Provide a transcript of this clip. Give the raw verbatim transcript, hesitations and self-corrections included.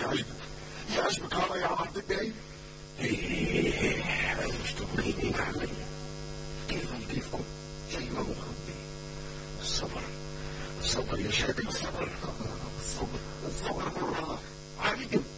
يعجبك يعجبك هذا يا عبد الدايم؟ ايه مش تبغيني نعمل كيف كيفكم زي ما مربي. الصبر الصبر يا شادي الصبر الصبر الصبر مرة عليكم